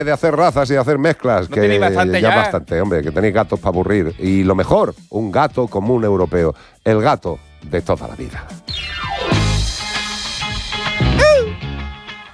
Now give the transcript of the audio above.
de hacer razas y de hacer mezclas, ¿No que tenéis bastante ya? bastante, hombre, que tenéis gatos para aburrir. Y lo mejor, un gato común europeo, el gato de toda la vida.